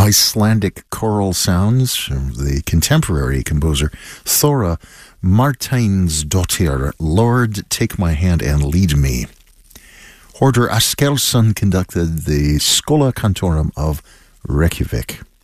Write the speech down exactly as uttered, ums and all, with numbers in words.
Icelandic choral sounds of the contemporary composer Thora Marteinsdottir, Lord, Take My Hand and Lead Me. Hordur Askelsson conducted the Schola Cantorum of Reykjavik.